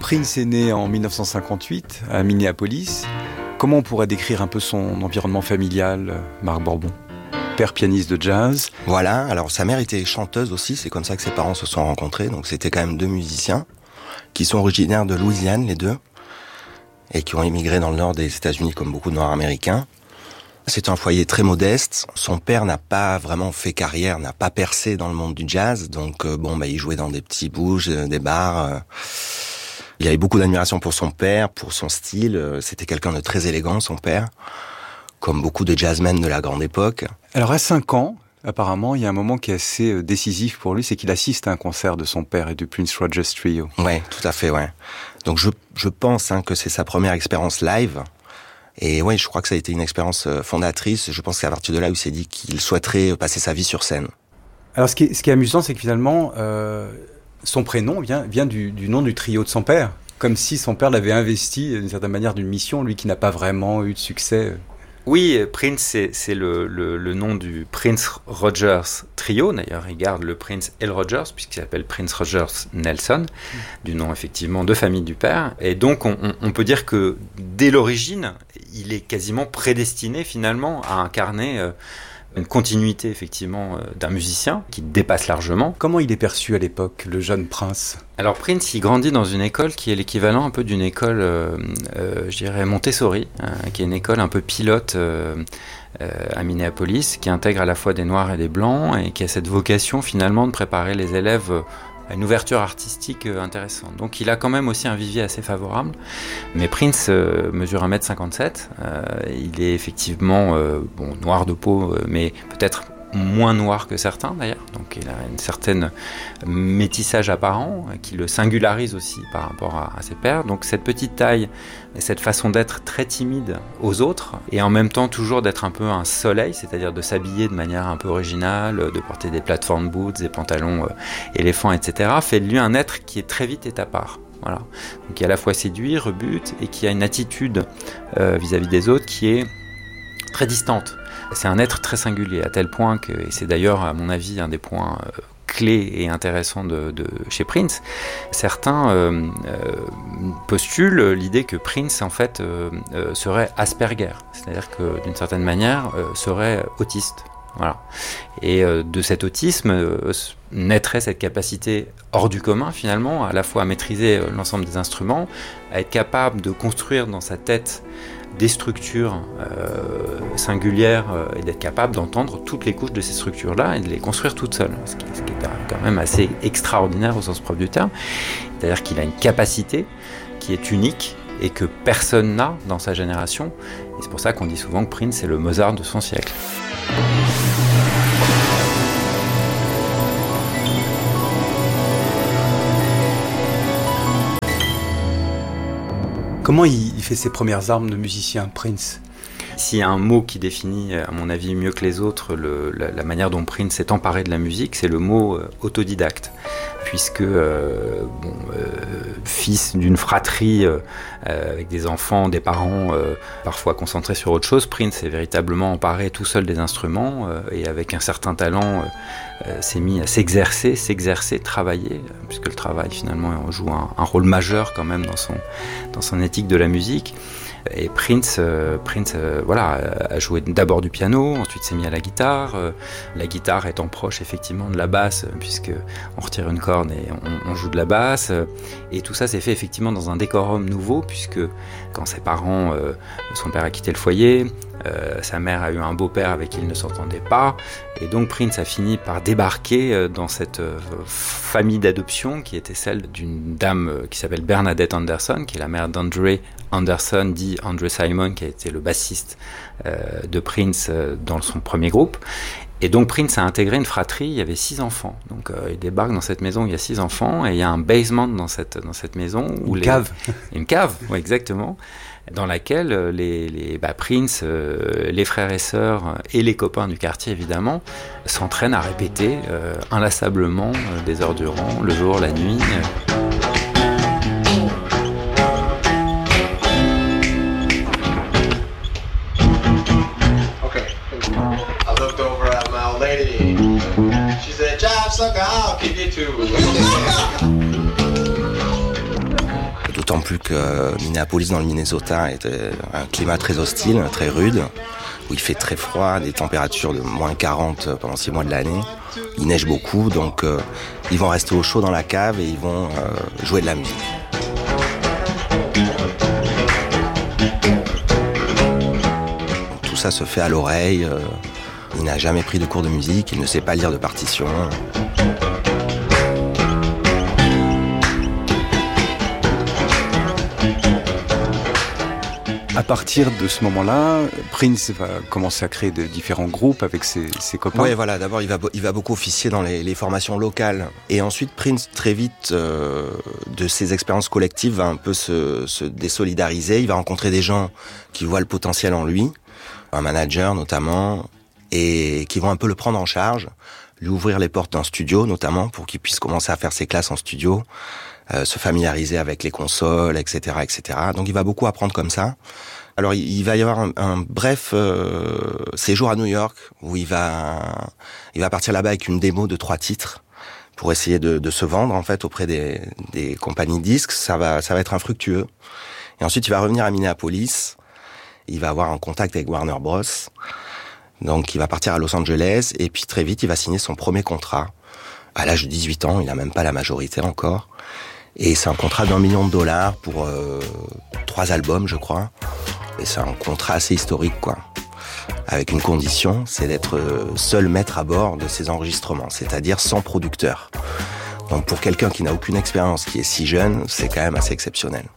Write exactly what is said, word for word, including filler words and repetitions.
Prince est né en dix-neuf cent cinquante-huit à Minneapolis. Comment on pourrait décrire un peu son environnement familial, Marc Borbon ? Père pianiste de jazz. Voilà, alors sa mère était chanteuse aussi, c'est comme ça que ses parents se sont rencontrés, donc c'était quand même deux musiciens qui sont originaires de Louisiane, les deux, et qui ont émigré dans le nord des États-Unis comme beaucoup de Nord-Américains. C'est un foyer très modeste. Son père n'a pas vraiment fait carrière, n'a pas percé dans le monde du jazz, donc euh, bon, bah il jouait dans des petits bouges, euh, des bars. Euh. Il y avait beaucoup d'admiration pour son père, pour son style. Euh, c'était quelqu'un de très élégant, son père, comme beaucoup de jazzmen de la grande époque. Alors à cinq ans, apparemment, il y a un moment qui est assez décisif pour lui, c'est qu'il assiste à un concert de son père et du Prince Rogers Trio. Ouais, tout à fait, ouais. Donc je je pense hein, que c'est sa première expérience live. Et ouais, je crois que ça a été une expérience fondatrice. Je pense qu'à partir de là, il s'est dit qu'il souhaiterait passer sa vie sur scène. Alors, ce qui est, ce qui est amusant, c'est que finalement, euh, son prénom vient, vient du, du nom du trio de son père. Comme si son père l'avait investi, d'une certaine manière, d'une mission, lui qui n'a pas vraiment eu de succès. Oui, Prince, c'est, c'est le, le, le nom du Prince Rogers Trio. D'ailleurs, il garde le Prince et le Rogers, puisqu'il s'appelle Prince Rogers Nelson, mmh. du nom effectivement de famille du père. Et donc, on, on peut dire que dès l'origine, il est quasiment prédestiné finalement à incarner euh, une continuité effectivement euh, d'un musicien qui dépasse largement. Comment il est perçu à l'époque, le jeune prince ? Alors Prince, il grandit dans une école qui est l'équivalent un peu d'une école, euh, euh, je dirais Montessori, hein, qui est une école un peu pilote euh, euh, à Minneapolis, qui intègre à la fois des noirs et des blancs et qui a cette vocation finalement de préparer les élèves euh, à une ouverture artistique euh, intéressante. Donc il a quand même aussi un vivier assez favorable. Mais Prince euh, mesure un mètre cinquante-sept, euh, il est effectivement euh, bon, noir de peau, euh, mais peut-être moins noir que certains d'ailleurs, donc il a une certaine métissage apparent qui le singularise aussi par rapport à, à ses pairs. Donc cette petite taille et cette façon d'être très timide aux autres et en même temps toujours d'être un peu un soleil, c'est-à-dire de s'habiller de manière un peu originale, de porter des platform boots, des pantalons euh, éléphants, et cetera, fait de lui un être qui est très vite est à part. Voilà. Donc qui à la fois séduit, rebute et qui a une attitude euh, vis-à-vis des autres qui est très distante. C'est un être très singulier, à tel point que, et c'est d'ailleurs à mon avis un des points euh, clés et intéressants de, de chez Prince, certains euh, euh, postulent l'idée que Prince en fait euh, euh, serait Asperger, c'est-à-dire que d'une certaine manière euh, serait autiste. Voilà. Et euh, de cet autisme euh, naîtrait cette capacité hors du commun finalement, à la fois à maîtriser euh, l'ensemble des instruments, à être capable de construire dans sa tête des structures euh, singulières euh, et d'être capable d'entendre toutes les couches de ces structures-là et de les construire toutes seules, ce qui, ce qui est quand même assez extraordinaire au sens propre du terme. C'est-à-dire qu'il a une capacité qui est unique et que personne n'a dans sa génération. Et c'est pour ça qu'on dit souvent que Prince est le Mozart de son siècle. Comment il fait ses premières armes de musicien, Prince ? S'il y a un mot qui définit, à mon avis, mieux que les autres le, la, la manière dont Prince s'est emparé de la musique, c'est le mot euh, autodidacte. Puisque, euh, bon, euh, fils d'une fratrie euh, avec des enfants, des parents euh, parfois concentrés sur autre chose, Prince s'est véritablement emparé tout seul des instruments euh, et avec un certain talent euh, euh, s'est mis à s'exercer, s'exercer, travailler, puisque le travail finalement joue un, un rôle majeur quand même dans son, dans son éthique de la musique. Et Prince, euh, Prince euh, voilà, a joué d'abord du piano, ensuite s'est mis à la guitare. Euh, la guitare étant proche effectivement de la basse, puisque on retire une corde et on, on joue de la basse. Et tout ça s'est fait effectivement dans un décorum nouveau, puisque quand ses parents, euh, son père a quitté le foyer, euh, sa mère a eu un beau-père avec qui il ne s'entendait pas. Et donc Prince a fini par débarquer dans cette euh, famille d'adoption qui était celle d'une dame qui s'appelle Bernadette Anderson, qui est la mère d'André Anderson, dit André Simon, qui a été le bassiste euh, de Prince euh, dans son premier groupe. Et donc Prince a intégré une fratrie, il y avait six enfants. Donc euh, il débarque dans cette maison où il y a six enfants, et il y a un basement dans cette, dans cette maison. Où une les... cave. Une cave, oui, exactement. Dans laquelle les, les bah, Prince, euh, les frères et sœurs et les copains du quartier évidemment s'entraînent à répéter euh, inlassablement euh, des heures durant, le jour, la nuit. Euh. De D'autant plus que Minneapolis, dans le Minnesota, est un climat très hostile, très rude, où il fait très froid, des températures de moins quarante pendant six mois de l'année. Il neige beaucoup, donc euh, ils vont rester au chaud dans la cave et ils vont euh, jouer de la musique. Donc, tout ça se fait à l'oreille. Euh, il n'a jamais pris de cours de musique, il ne sait pas lire de partition. À partir de ce moment-là, Prince va commencer à créer de différents groupes avec ses, ses copains. Oui, voilà. D'abord, il va, il va beaucoup officier dans les, les formations locales. Et ensuite, Prince, très vite, euh, de ses expériences collectives, va un peu se, se désolidariser. Il va rencontrer des gens qui voient le potentiel en lui, un manager notamment, et qui vont un peu le prendre en charge, lui ouvrir les portes d'un studio, notamment, pour qu'il puisse commencer à faire ses classes en studio, euh, se familiariser avec les consoles, et cetera, et cetera. Donc, il va beaucoup apprendre comme ça. Alors, il va y avoir un, un bref euh, séjour à New York où il va, il va partir là-bas avec une démo de trois titres pour essayer de, de se vendre en fait auprès des, des compagnies de disques. Ça va, ça va être infructueux. Et ensuite, il va revenir à Minneapolis. Il va avoir un contact avec Warner Bros. Donc, il va partir à Los Angeles et puis très vite, il va signer son premier contrat à l'âge de dix-huit ans. Il n'a même pas la majorité encore. Et c'est un contrat d'un million de dollars pour euh, trois albums, je crois. Et c'est un contrat assez historique, quoi. Avec une condition, c'est d'être seul maître à bord de ces enregistrements, c'est-à-dire sans producteur. Donc pour quelqu'un qui n'a aucune expérience, qui est si jeune, c'est quand même assez exceptionnel.